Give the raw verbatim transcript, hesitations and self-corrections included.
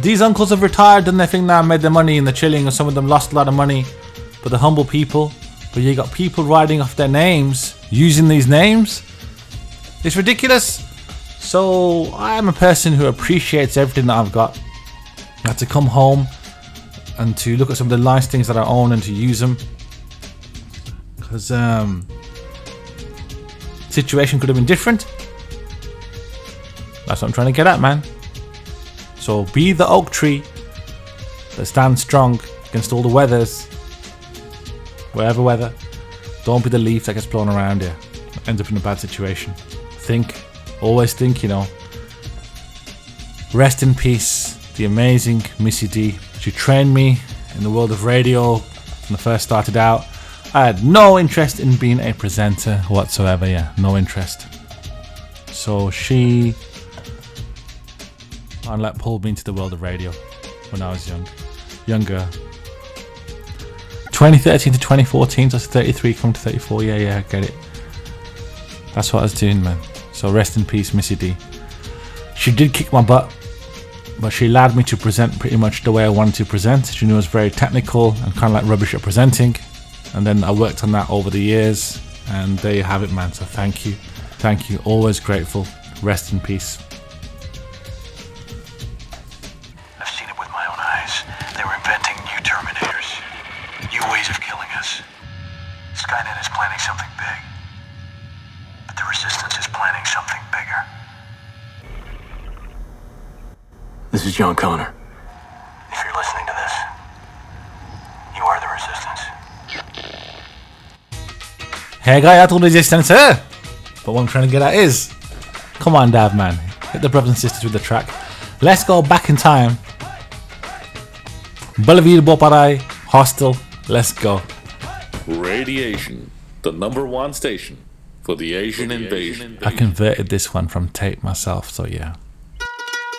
these uncles have retired and they think now made their money and they're chilling, and some of them lost a lot of money, but they're humble people. But you got people writing off their names, using these names. It's ridiculous. So I'm a person who appreciates everything that I've got. I had to come home and to look at some of the nice things that I own and to use them. Because um, situation could have been different. That's what I'm trying to get at, man. So be the oak tree that stands strong against all the weathers. Whatever weather. Don't be the leaf that gets blown around you. Ends up in a bad situation. Think. Always think, you know. Rest in peace, the amazing Missy D. She trained me in the world of radio when I first started out. I had no interest in being a presenter whatsoever, yeah, no interest. So she and like pulled me into the world of radio when I was young, younger. twenty thirteen to twenty fourteen, so I was thirty-three, come to thirty-four, yeah, yeah, I get it. That's what I was doing, man. So rest in peace, Missy D. She did kick my butt, but she allowed me to present pretty much the way I wanted to present. She knew I was very technical and kind of like rubbish at presenting. And then I worked on that over the years, and there you have it, man. So thank you. Thank you. Always grateful. Rest in peace. I've seen it with my own eyes. They were inventing new Terminators, new ways of killing us. Skynet is planning something big. But the Resistance is planning something bigger. This is John Connor. If you're listening to this, you are the Resistance. Hey guy, I told Resistance, eh? But what I'm trying to get at is, come on, Dad, man. Hit the brothers and sisters with the track. Let's go back in time. Belleville, Boparai, Hostel. Let's go. Radiation, the number one station for the Asian invasion. I converted this one from tape myself, so yeah.